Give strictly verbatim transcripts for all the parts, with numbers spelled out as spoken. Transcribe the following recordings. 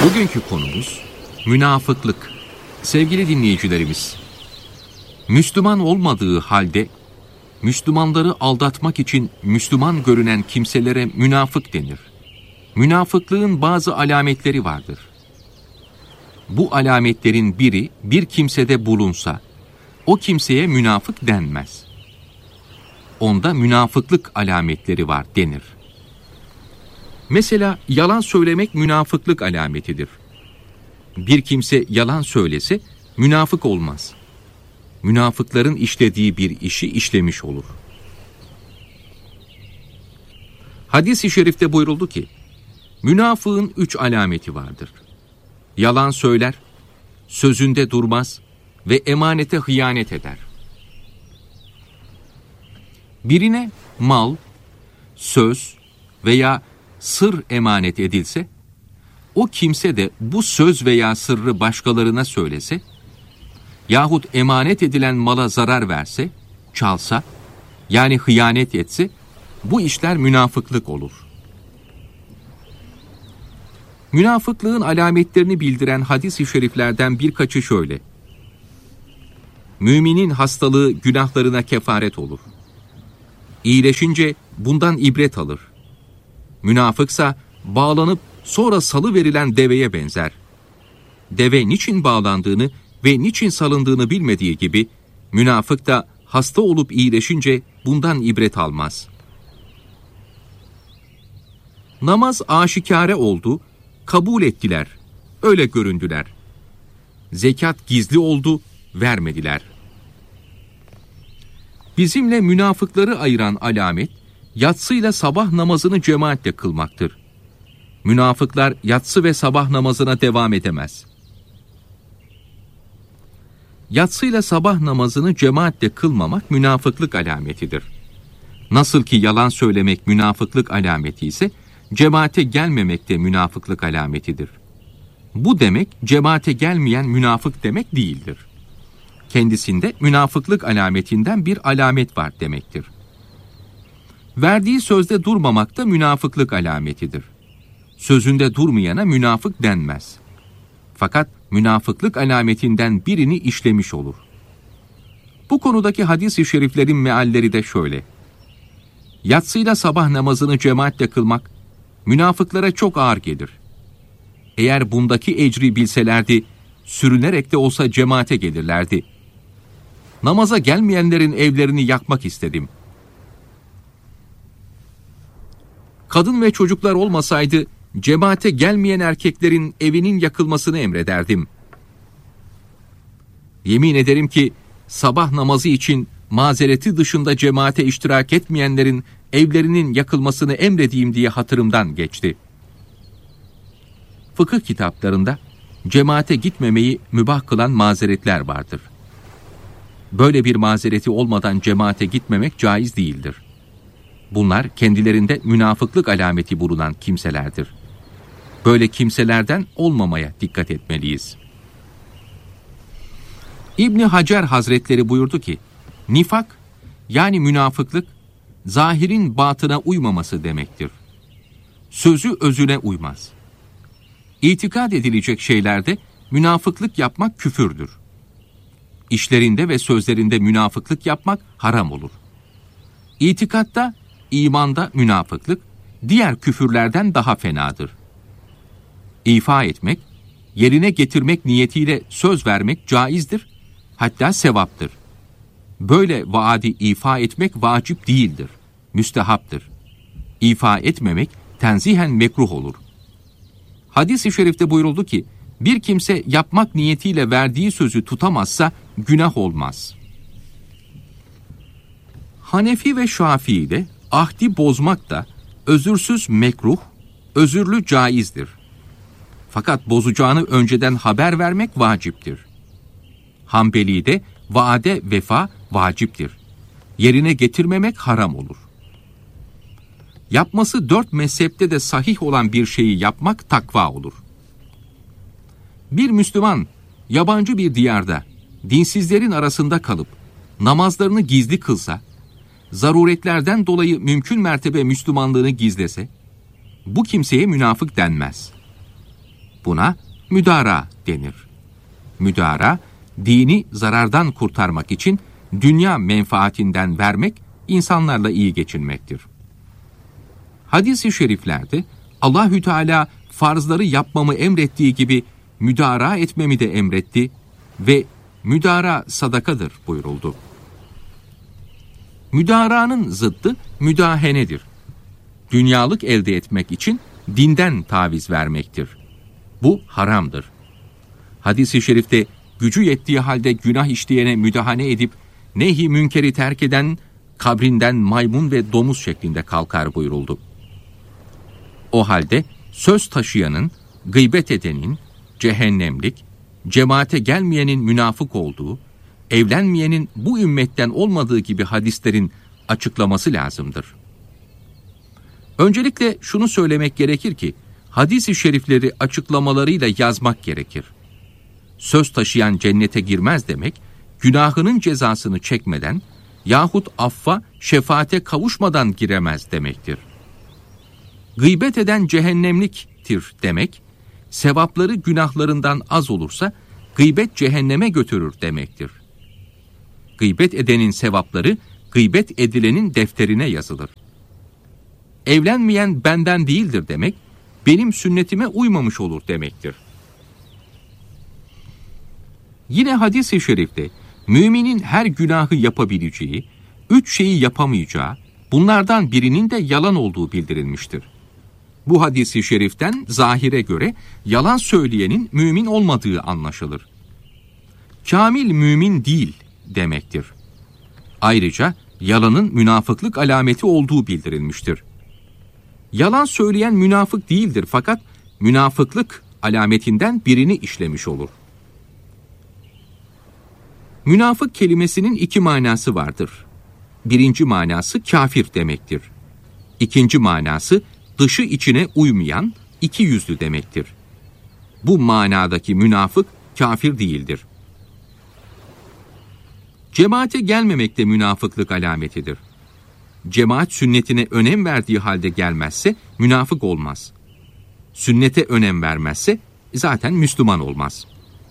Bugünkü konumuz münafıklık. Sevgili dinleyicilerimiz, Müslüman olmadığı halde Müslümanları aldatmak için Müslüman görünen kimselere münafık denir. Münafıklığın bazı alametleri vardır. Bu alametlerin biri bir kimsede bulunsa, o kimseye münafık denmez. Onda münafıklık alametleri var denir. Mesela yalan söylemek münafıklık alametidir. Bir kimse yalan söylese münafık olmaz. Münafıkların işlediği bir işi işlemiş olur. Hadis-i şerifte buyuruldu ki, münafığın üç alameti vardır. Yalan söyler, sözünde durmaz ve emanete hıyanet eder. Birine mal, söz veya sır emanet edilse, o kimse de bu söz veya sırrı başkalarına söylese, yahut emanet edilen mala zarar verse, çalsa, yani hıyanet etse, bu işler münafıklık olur. Münafıklığın alametlerini bildiren hadis-i şeriflerden birkaçı şöyle: Müminin hastalığı günahlarına kefaret olur. İyileşince bundan ibret alır. Münafıksa bağlanıp sonra salı verilen deveye benzer. Deve niçin bağlandığını ve niçin salındığını bilmediği gibi, münafık da hasta olup iyileşince bundan ibret almaz. Namaz aşikare oldu, kabul ettiler, öyle göründüler. Zekat gizli oldu, vermediler. Bizimle münafıkları ayıran alamet, yatsıyla sabah namazını cemaatle kılmaktır. Münafıklar yatsı ve sabah namazına devam edemez. Yatsıyla sabah namazını cemaatle kılmamak münafıklık alametidir. Nasıl ki yalan söylemek münafıklık alameti ise, cemaate gelmemek de münafıklık alametidir. Bu demek, cemaate gelmeyen münafık demek değildir. Kendisinde münafıklık alametinden bir alamet var demektir. Verdiği sözde durmamak da münafıklık alametidir. Sözünde durmayana münafık denmez. Fakat münafıklık alametinden birini işlemiş olur. Bu konudaki hadis-i şeriflerin mealleri de şöyle: Yatsıyla sabah namazını cemaatle kılmak, münafıklara çok ağır gelir. Eğer bundaki ecri bilselerdi, sürünerek de olsa cemaate gelirlerdi. Namaza gelmeyenlerin evlerini yakmak istedim. Kadın ve çocuklar olmasaydı, cemaate gelmeyen erkeklerin evinin yakılmasını emrederdim. Yemin ederim ki, sabah namazı için mazereti dışında cemaate iştirak etmeyenlerin evlerinin yakılmasını emredeyim diye hatırımdan geçti. Fıkıh kitaplarında cemaate gitmemeyi mübah kılan mazeretler vardır. Böyle bir mazereti olmadan cemaate gitmemek caiz değildir. Bunlar kendilerinde münafıklık alameti bulunan kimselerdir. Böyle kimselerden olmamaya dikkat etmeliyiz. İbni Hacer Hazretleri buyurdu ki, nifak, yani münafıklık, zahirin batına uymaması demektir. Sözü özüne uymaz. İtikad edilecek şeylerde münafıklık yapmak küfürdür. İşlerinde ve sözlerinde münafıklık yapmak haram olur. İtikatta, imanda münafıklık, diğer küfürlerden daha fenadır. İfa etmek, yerine getirmek niyetiyle söz vermek caizdir, hatta sevaptır. Böyle vaadi ifa etmek vacip değildir, müstehaptır. İfa etmemek tenzihen mekruh olur. Hadis-i şerifte buyuruldu ki, bir kimse yapmak niyetiyle verdiği sözü tutamazsa günah olmaz. Hanefi ve Şafii'de ahdi bozmak da özürsüz mekruh, özürlü caizdir. Fakat bozacağını önceden haber vermek vaciptir. Hanbeli'de vaade vefa vaciptir. Yerine getirmemek haram olur. Yapması dört mezhepte de sahih olan bir şeyi yapmak takva olur. Bir Müslüman, yabancı bir diyarda, dinsizlerin arasında kalıp, namazlarını gizli kılsa, zaruretlerden dolayı mümkün mertebe Müslümanlığını gizlese, bu kimseye münafık denmez. Buna müdara denir. Müdara, dini zarardan kurtarmak için dünya menfaatinden vermek, insanlarla iyi geçinmektir. Hadis-i şeriflerde Allahü Teala farzları yapmamı emrettiği gibi müdara etmemi de emretti ve müdara sadakadır buyuruldu. Müdaranın zıddı müdahenedir. Dünyalık elde etmek için dinden taviz vermektir. Bu haramdır. Hadis-i şerifte gücü yettiği halde günah işleyene müdahale edip nehi münkeri terk eden kabrinden maymun ve domuz şeklinde kalkar buyuruldu. O halde söz taşıyanın, gıybet edenin, cehennemlik, cemaate gelmeyenin münafık olduğu, evlenmeyenin bu ümmetten olmadığı gibi hadislerin açıklaması lazımdır. Öncelikle şunu söylemek gerekir ki, hadis-i şerifleri açıklamalarıyla yazmak gerekir. Söz taşıyan cennete girmez demek, günahının cezasını çekmeden yahut affa, şefaate kavuşmadan giremez demektir. Gıybet eden cehennemliktir demek, sevapları günahlarından az olursa gıybet cehenneme götürür demektir. Gıybet edenin sevapları gıybet edilenin defterine yazılır. Evlenmeyen benden değildir demek, benim sünnetime uymamış olur demektir. Yine hadis-i şerifte müminin her günahı yapabileceği, üç şeyi yapamayacağı, bunlardan birinin de yalan olduğu bildirilmiştir. Bu hadis-i şeriften zahire göre yalan söyleyenin mümin olmadığı anlaşılır. Kamil mümin değil demektir. Ayrıca yalanın münafıklık alameti olduğu bildirilmiştir. Yalan söyleyen münafık değildir fakat münafıklık alametinden birini işlemiş olur. Münafık kelimesinin iki manası vardır. Birinci manası kafir demektir. İkinci manası dışı içine uymayan, iki yüzlü demektir. Bu manadaki münafık kafir değildir. Cemaate gelmemek de münafıklık alametidir. Cemaat sünnetine önem verdiği halde gelmezse münafık olmaz. Sünnete önem vermezse zaten Müslüman olmaz.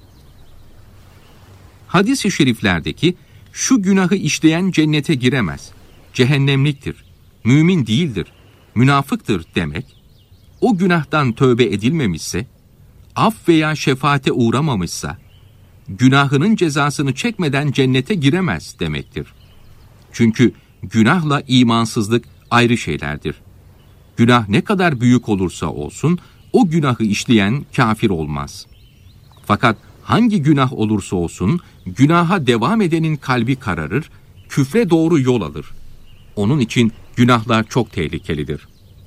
Hadis-i şeriflerdeki şu günahı işleyen cennete giremez, cehennemliktir, mümin değildir, münafıktır demek, o günahtan tövbe edilmemişse, af veya şefaate uğramamışsa, günahının cezasını çekmeden cennete giremez demektir. Çünkü günahla imansızlık ayrı şeylerdir. Günah ne kadar büyük olursa olsun, o günahı işleyen kafir olmaz. Fakat hangi günah olursa olsun, günaha devam edenin kalbi kararır, küfre doğru yol alır. Onun için günahlar çok tehlikelidir.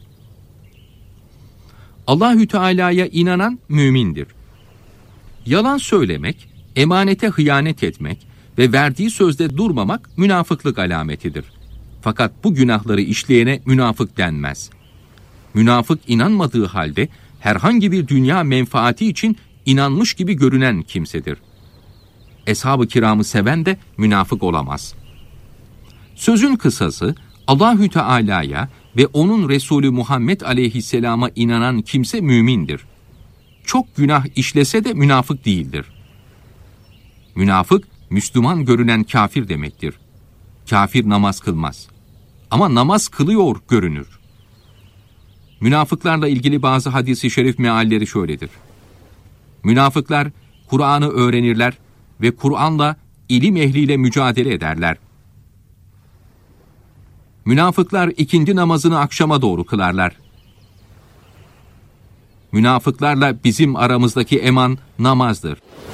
Allahü Teala'ya inanan mümindir. Yalan söylemek, emanete hıyanet etmek ve verdiği sözde durmamak münafıklık alametidir. Fakat bu günahları işleyene münafık denmez. Münafık inanmadığı halde herhangi bir dünya menfaati için inanmış gibi görünen kimsedir. Eshab-ı kiramı seven de münafık olamaz. Sözün kısası, Allahü Teala'ya ve onun Resulü Muhammed Aleyhisselam'a inanan kimse mümindir. Çok günah işlese de münafık değildir. Münafık, Müslüman görünen kafir demektir. Kafir namaz kılmaz. Ama namaz kılıyor görünür. Münafıklarla ilgili bazı hadis-i şerif mealleri şöyledir. Münafıklar Kur'an'ı öğrenirler ve Kur'an'la ilim ehliyle mücadele ederler. Münafıklar ikindi namazını akşama doğru kılarlar. Münafıklarla bizim aramızdaki eman namazdır.